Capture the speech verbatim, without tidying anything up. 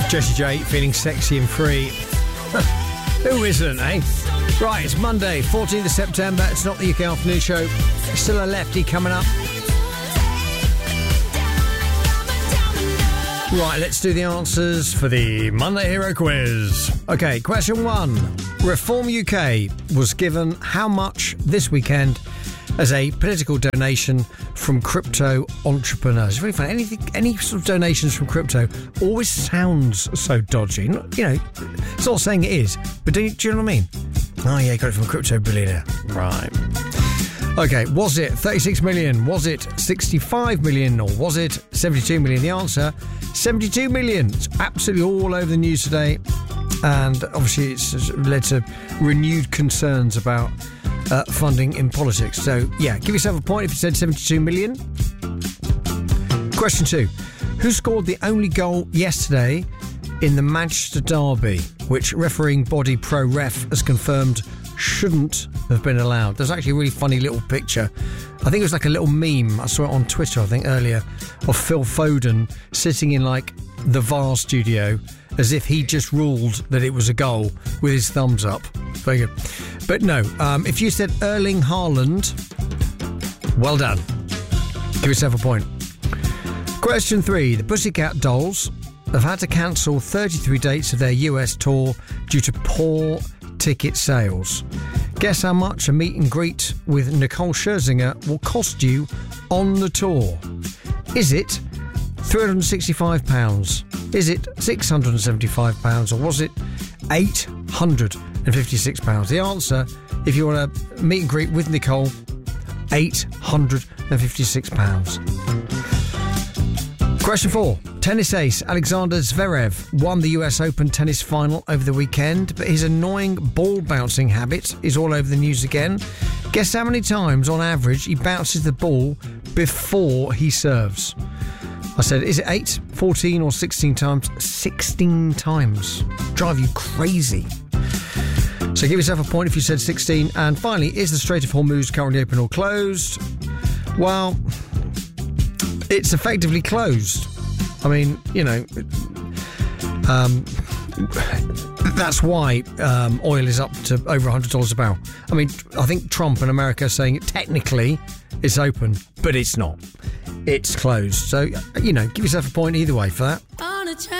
Jessie J, feeling sexy and free. Who isn't, eh? Right, it's Monday, fourteenth of September. It's not the U K Afternoon Show. Still a lefty coming up. Right, let's do the answers for the Monday Hero Quiz. OK, question one. Reform U K was given how much this weekend as a political donation from crypto entrepreneurs? It's really funny. Anything, any sort of donations from crypto always sounds so dodgy. You know, it's not saying it is, but do you, do you know what I mean? Oh, yeah, got it from a crypto billionaire. Right. OK, was it thirty-six million? Was it sixty-five million? Or was it seventy-two million? The answer, seventy-two million. It's absolutely all over the news today. And obviously it's led to renewed concerns about uh, funding in politics. So, yeah, give yourself a point if you said seventy-two million. Question two. Who scored the only goal yesterday in the Manchester derby, which refereeing body ProRef has confirmed shouldn't have been allowed? There's actually a really funny little picture. I think it was like a little meme. I saw it on Twitter, I think, earlier, of Phil Foden sitting in, like, the V A R studio as if he just ruled that it was a goal with his thumbs up. Very good. But no, um, if you said Erling Haaland, well done. Give yourself a point. Question three. The Pussycat Dolls have had to cancel thirty-three dates of their U S tour due to poor ticket sales. Guess how much a meet and greet with Nicole Scherzinger will cost you on the tour? Is it three hundred sixty-five pounds? Is it six hundred seventy-five pounds? Or was it eight hundred fifty-six pounds? The answer, if you want to meet and greet with Nicole, eight hundred fifty-six pounds. Question four. Tennis ace Alexander Zverev won the U S Open tennis final over the weekend, but his annoying ball bouncing habit is all over the news again. Guess how many times on average he bounces the ball before he serves? I said, is it eight, fourteen or sixteen times? sixteen times. Drive you crazy. So give yourself a point if you said sixteen. And finally, is the Strait of Hormuz currently open or closed? Well, it's effectively closed. I mean, you know, um, that's why um, oil is up to over one hundred dollars a barrel. I mean, I think Trump and America are saying technically it's open, but it's not. It's closed. So, you know, give yourself a point either way for that.